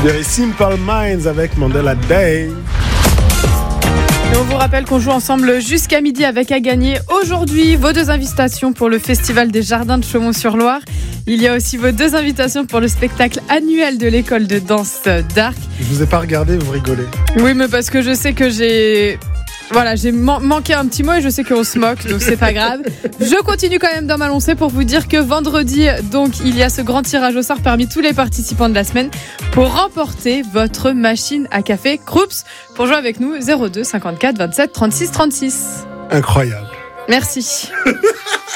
Very Simple Minds avec Mandela Day. Et on vous rappelle qu'on joue ensemble jusqu'à midi avec à gagner aujourd'hui vos 2 invitations pour le Festival des Jardins de Chaumont-sur-Loire. Il y a aussi vos 2 invitations pour le spectacle annuel de l'école de danse d'Arc. Je vous ai pas regardé, vous rigolez. Oui, mais parce que je sais que j'ai manqué un petit mot et je sais qu'on se moque, donc c'est pas grave. Je continue quand même dans ma lancée pour vous dire que vendredi, donc, il y a ce grand tirage au sort parmi tous les participants de la semaine pour remporter votre machine à café Krups. Pour jouer avec nous, 02 54 27 36 36. Incroyable. Merci.